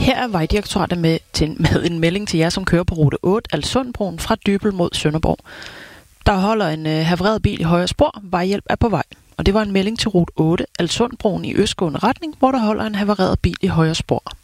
Her er Vejdirektoratet med en melding til jer, som kører på rute 8, Alssundbroen fra Dybbøl mod Sønderborg. Der holder en havareret bil i højre spor. Vejhjælp er på vej. Og det var en melding til rute 8, Alssundbroen i østgående retning, hvor der holder en havareret bil i højre spor.